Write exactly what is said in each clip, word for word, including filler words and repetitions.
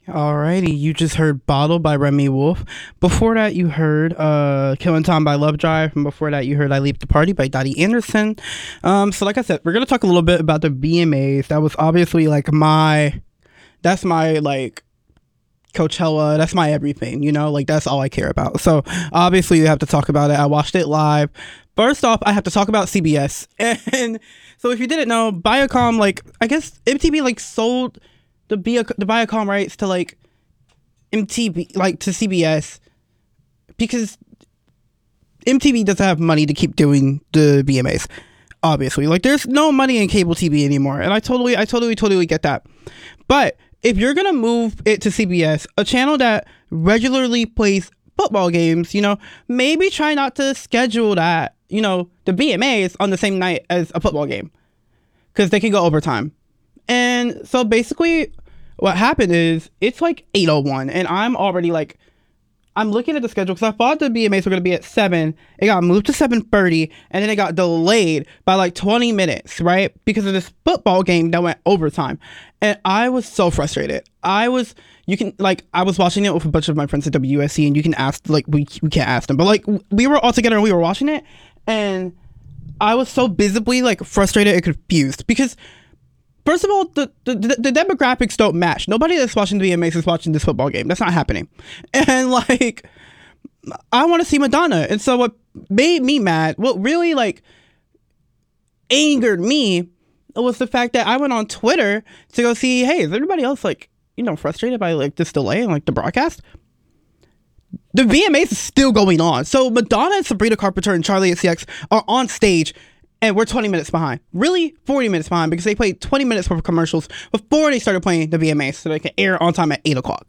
Alrighty, you just heard Bottle by Remy Wolf. Before that, you heard uh, Killing Time by Love Drive. And before that, you heard I Leap the Party by Dottie Anderson. Um, so, like I said, we're going to talk a little bit about the B M As. That was obviously like my, that's my like Coachella. That's my everything, you know? Like, that's all I care about. So, obviously, you have to talk about it. I watched it live. First off, I have to talk about C B S. And so, if you didn't know, Viacom, like, I guess M T V, like, sold the Viac- the Viacom rights to like M T V, like to C B S, because M T V doesn't have money to keep doing the B M As. Obviously, like there's no money in cable T V anymore, and I totally, I totally, totally get that. But if you're gonna move it to C B S, a channel that regularly plays football games, you know, maybe try not to schedule that, you know, the B M As on the same night as a football game, because they can go overtime. And so basically what happened is it's like eight oh one and I'm already like, I'm looking at the schedule because I thought the B M As were going to be at seven. It got moved to seven thirty and then it got delayed by like twenty minutes, right? Because of this football game that went overtime. And I was so frustrated. I was, you can, like, I was watching it with a bunch of my friends at W S C and you can ask, like, we, we can't ask them, but like, we were all together and we were watching it. And I was so visibly like frustrated and confused because first of all, the, the, the demographics don't match. Nobody that's watching the B M As is watching this football game. That's not happening. And like, I want to see Madonna. And so what made me mad, what really like angered me was the fact that I went on Twitter to go see, hey, is everybody else like, you know, frustrated by like this delay and like the broadcast? The V M As is still going on. So Madonna and Sabrina Carpenter and Charlie X C X are on stage and we're twenty minutes behind. Really forty minutes behind because they played twenty minutes worth of commercials before they started playing the V M As so they can air on time at eight o'clock.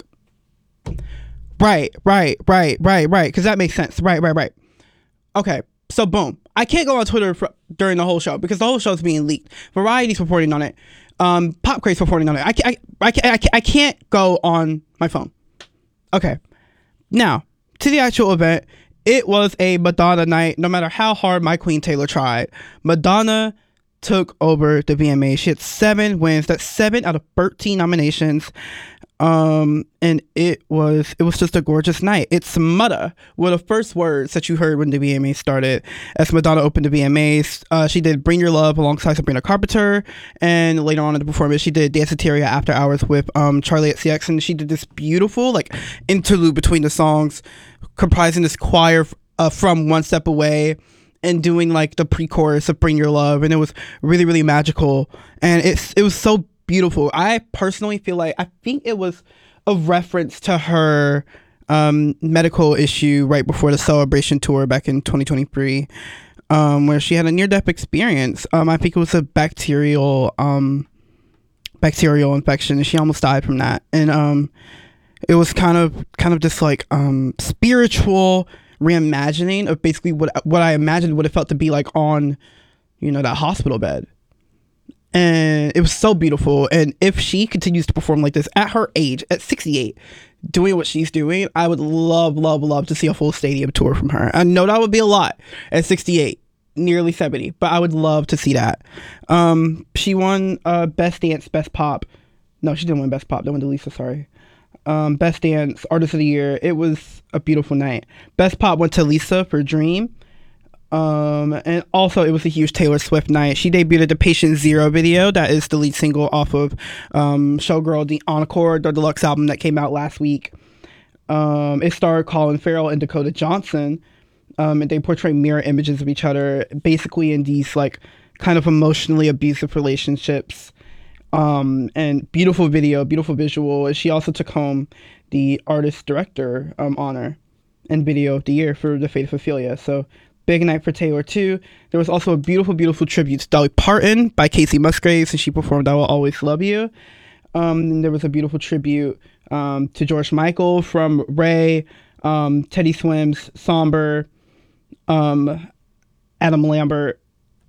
Right, right, right, right, right. Because that makes sense. Right, right, right. Okay, so boom. I can't go on Twitter for, during the whole show because the whole show is being leaked. Variety's reporting on it. Um, Pop Crate's reporting on it. I, I, I, I, I can't go on my phone. Okay. Now, to the actual event. It was a Madonna night. No matter how hard my Queen Taylor tried, Madonna took over the V M A. She had seven wins. That's seven out of thirteen nominations. Um, and it was it was just a gorgeous night. It's Mutta were the first words that you heard when the V M A started. As Madonna opened the V M As, uh, she did "Bring Your Love" alongside Sabrina Carpenter, and later on in the performance, she did "Danceteria" After Hours with um Charlie X C X, and she did this beautiful like interlude between the songs, comprising this choir uh, from One Step Away and doing like the pre-chorus of Bring Your Love, and it was really really magical, and it's it was so beautiful. I personally feel like I think it was a reference to her um medical issue right before the Celebration tour back in twenty twenty-three, um where she had a near-death experience. um I think it was a bacterial um bacterial infection and she almost died from that, and um it was kind of kind of this like um spiritual reimagining of basically what what I imagined what it felt to be like on, you know, that hospital bed. And it was so beautiful. And if she continues to perform like this at her age, at sixty-eight, doing what she's doing, I would love, love, love to see a full stadium tour from her. I know that would be a lot at sixty-eight, nearly seventy, but I would love to see that. Um, she won uh, Best Dance, Best Pop. No, she didn't win Best Pop. That went to Lisa, sorry. Um, Best Dance, Artist of the Year. It was a beautiful night. Best Pop went to Lisa for Dream. Um, and also it was a huge Taylor Swift night. She debuted the Patient Zero video. That is the lead single off of um, Showgirl, the Encore, the deluxe album that came out last week. Um, it starred Colin Farrell and Dakota Johnson. Um, and they portray mirror images of each other, basically in these like kind of emotionally abusive relationships. Um, and beautiful video, beautiful visual. She also took home the artist director um, honor and video of the year for The Fate of Ophelia. So big night for Taylor too. There was also a beautiful, beautiful tribute to Dolly Parton by Casey Musgraves, and she performed "I Will Always Love You." Um, and there was a beautiful tribute um, to George Michael from Ray, um, Teddy Swims, Somber, um, Adam Lambert.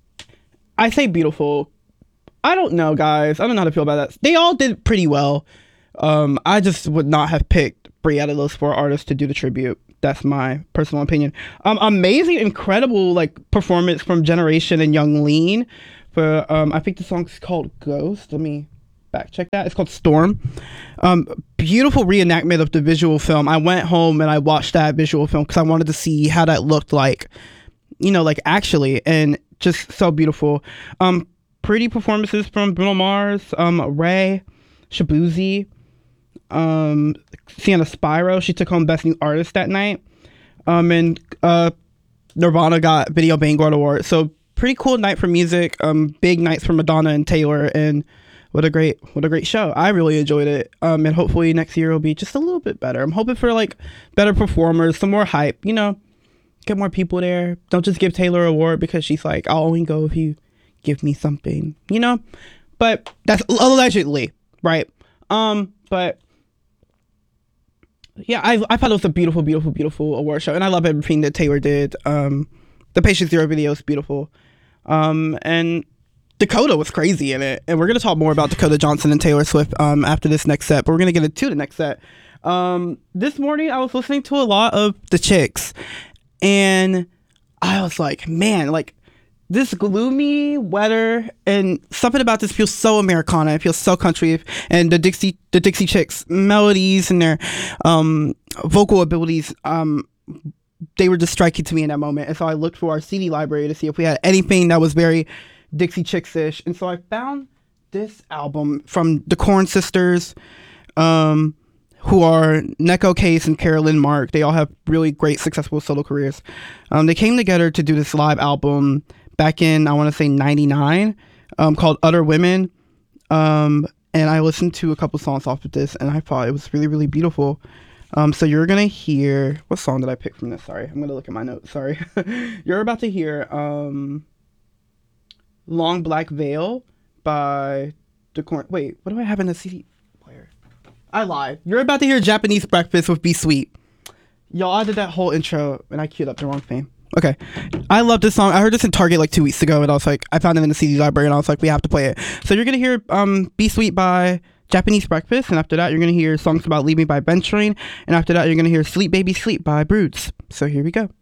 I say beautiful. I don't know, guys. I don't know how to feel about that. They all did pretty well. Um, I just would not have picked three out of those four artists to do the tribute. That's my personal opinion. Um, amazing, incredible like performance from Generation and Young Lean for um, I think the song's called Ghost. Let me back check that. It's called Storm. Um, beautiful reenactment of the visual film. I went home and I watched that visual film because I wanted to see how that looked like, you know, like actually, and just so beautiful. Um, pretty performances from Bruno Mars, um, Ray, Shabuzi, um, Sienna Spiro. She took home Best New Artist that night. Um, and uh, Nirvana got Video Vanguard Award. So pretty cool night for music. Um, big nights for Madonna and Taylor, and what a great, what a great show. I really enjoyed it. Um, and hopefully next year will be just a little bit better. I'm hoping for like better performers, some more hype. You know, get more people there. Don't just give Taylor an award because she's like, I'll only go if you give me something. You know, but that's allegedly right. Um, but. Yeah, I I thought it was a beautiful, beautiful, beautiful award show, and I love everything that Taylor did. Um, the Patient Zero video is beautiful, um, and Dakota was crazy in it. And we're gonna talk more about Dakota Johnson and Taylor Swift um, after this next set, but we're gonna get into the next set. Um, this morning, I was listening to a lot of The Chicks, and I was like, man, like this gloomy weather and something about this feels so Americana. It feels so country, and the Dixie, the Dixie Chicks melodies and their um, vocal abilities, um, they were just striking to me in that moment. And so I looked for our C D library to see if we had anything that was very Dixie Chicks-ish. And so I found this album from the Corn Sisters, um, who are Neko Case and Carolyn Mark. They all have really great, successful solo careers. Um, they came together to do this live album back in, I want to say, ninety-nine, um, called Other Women. Um, and I listened to a couple songs off of this, and I thought it was really, really beautiful. Um, so you're going to hear... What song did I pick from this? Sorry. I'm going to look at my notes. Sorry. You're about to hear um, Long Black Veil by the Corn... Wait, what do I have in the C D player? I lied. You're about to hear Japanese Breakfast with Be Sweet. Y'all, I did that whole intro, and I queued up the wrong thing. Okay. I love this song. I heard this in Target like two weeks ago, and I was like, I found it in the C D library, and I was like, we have to play it. So you're going to hear um, Be Sweet by Japanese Breakfast, and after that, you're going to hear Songs About Leaving by Ben Train, and after that, you're going to hear Sleep Baby Sleep by Broods. So here we go.